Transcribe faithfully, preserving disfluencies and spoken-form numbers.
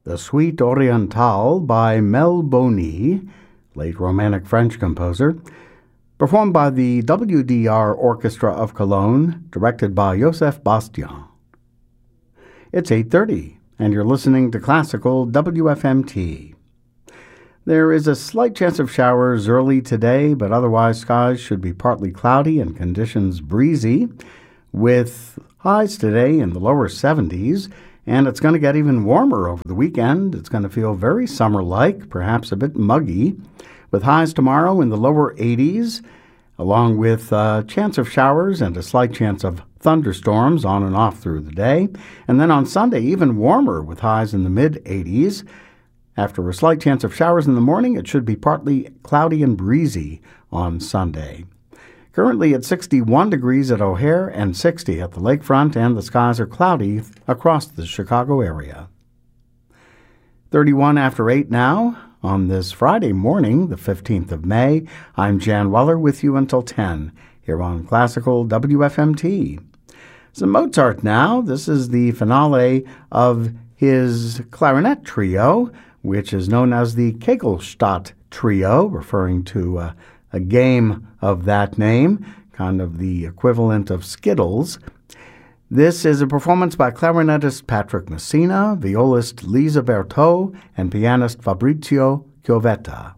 The Suite Orientale by Mel Boni, late Romantic French composer, performed by the W D R Orchestra of Cologne, directed by Joseph Bastian. It's eight thirty, and you're listening to Classical W F M T. There is a slight chance of showers early today, but otherwise skies should be partly cloudy and conditions breezy, with highs today in the lower seventies, and it's going to get even warmer over the weekend. It's going to feel very summer-like, perhaps a bit muggy, with highs tomorrow in the lower eighties, along with a chance of showers and a slight chance of thunderstorms on and off through the day. And then on Sunday, even warmer with highs in the mid-eighties. After a slight chance of showers in the morning, it should be partly cloudy and breezy on Sunday. Currently at sixty-one degrees at O'Hare and sixty at the lakefront, and the skies are cloudy across the Chicago area. thirty-one after eight now. On this Friday morning, the fifteenth of May, I'm Jan Weller with you until ten, here on Classical W F M T. Some Mozart now. This is the finale of his clarinet trio, which is known as the Kegelstadt Trio, referring to uh, a game of that name, kind of the equivalent of Skittles. This is a performance by clarinetist Patrick Messina, violist Lisa Berthaud, and pianist Fabrizio Chiovetta.